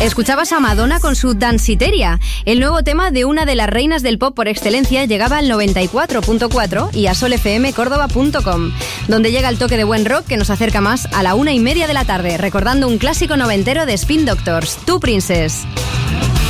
Escuchabas a Madonna con su Danciteria. El nuevo tema de una de las reinas del pop por excelencia llegaba al 94.4 y a solfmcordoba.com, donde llega el toque de buen rock que nos acerca más a la 1:30 de la tarde, recordando un clásico noventero de Spin Doctors, Tu Princess.